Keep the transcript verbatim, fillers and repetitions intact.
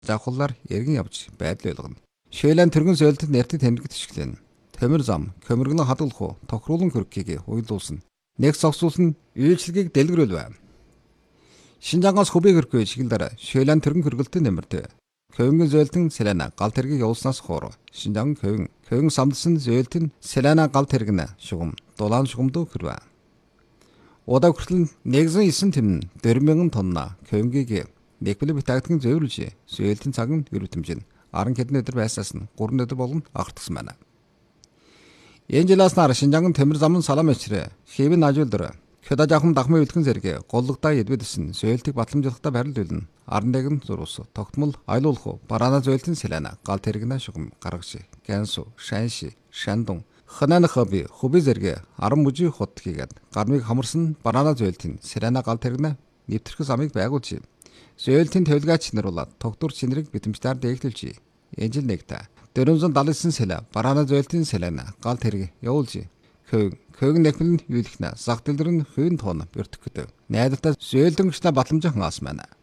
завхаллаар эргэн явж байдал байлгана. Шээлэн тэргэн сөөлтөд нэртэд тэмдэг тишгэлэн. Төмөр зам, көмөргөн хадгалах уу, тохируулан хөрөгийг уйлуулсан. Нэг зогсуулсан үйлчлэгийг дэлгэрүүлвэ. Шинжаангаас хубыг хөрөхгүй чиглэлээр шээлэн тэргэн хөргөлтөд нэмэртэй. Көвөнгөн зөөлтөн Селена гал тэргийг явуулснаас хоор. Шинжаан көвөн, көвөн самдсан зөөлтөн Селена гал тэргэнэ шугам, дулаан шугамд хөрвэ. Удаа хүртэл нэгэн исэн тэм дөрвөн мянган тонна көвөнгийг нэгбэлэг битагдгийн зөөвлөж зөөлтөн цаг нь өрөвтөмжин аран хэдэн өдөр байсаас нь гурван өдөр болгон агтгсан байна. Энэ жилээс нар Шинжаангын төмөр замын салам эчрэ хэвэн ажуулдар Хөдөө жахам дахмын үлхэн зэрэг голлогдаа эдвэдсэн зөөлтийг батламжлахтаа барилдуулна. Арныг нь зурус тогтмол айлуулах уу бараана зөөлтөн Селена гал тэрэгнэ шугам гаргаш гэнсу шанши шандун ханана хаби хуби зэрэг аран мужи хот хийгээд гармыг хамарсан бараана зөөлтөн Селена гал тэрэгнэ нэвтрэх замыг байгуулж зөөлтийн төлгөөч нар болоод тогтвор чинрэг битэмжээр дээгдэлж энэ жил нэгтэ дөрвөн даалсан Селена бараана зөөлтийн Селена гал тэрэг явуулж Көөг көөг нэхмэл нь юулхнаа зах дэлгэр нь хувийн тоон бэртэх гэдэг. Найдалтаа зөөлдөнгөчтэй батламжхан ас байна.